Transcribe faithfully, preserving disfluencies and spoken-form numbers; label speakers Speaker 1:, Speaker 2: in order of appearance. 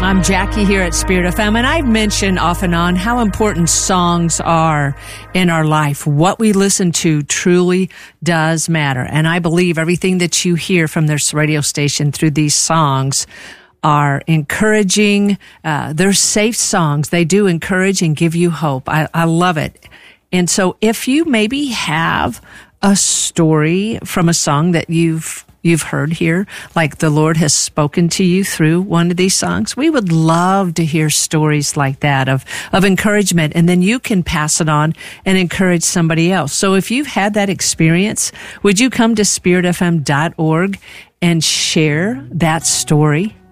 Speaker 1: I'm Jackie here at Spirit F M, and I've mentioned off and on how important songs are in our life. What we listen to truly does matter. And I believe everything that you hear from this radio station through these songs are encouraging. Uh, they're safe songs. They do encourage and give you hope. I, I love it. And so if you maybe have a story from a song that you've you've heard here, like the Lord has spoken to you through one of these songs, we would love to hear stories like that of, of encouragement. And then you can pass it on and encourage somebody else. So if you've had that experience, would you come to spirit f m dot org and share that story?